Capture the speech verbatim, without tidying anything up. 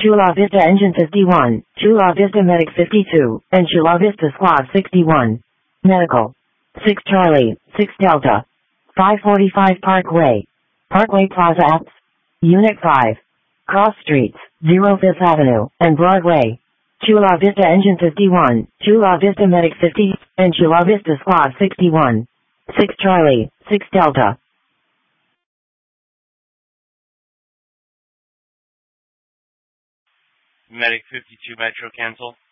Chula Vista Engine fifty-one, Chula Vista Medic fifty-two, and Chula Vista Squad sixty-one. Medical. six Charlie, six Delta. five forty-five Parkway. Parkway Plaza Apps. Unit five. Cross Streets, zero Fifth Avenue, and Broadway. Chula Vista Engine fifty-one, Chula Vista Medic fifty, and Chula Vista Squad sixty-one. six Charlie, six Delta. Medic fifty-two Metro cancel.